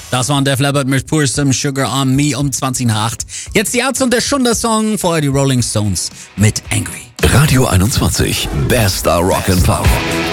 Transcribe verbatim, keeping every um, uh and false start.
Das war Def Leppard mit Pour Some Sugar on Me um zwanzig nach acht. Jetzt die Ärzte und der Schunder-Song, vorher die Rolling Stones mit Angry. Radio einundzwanzig, bester Rock and Pop.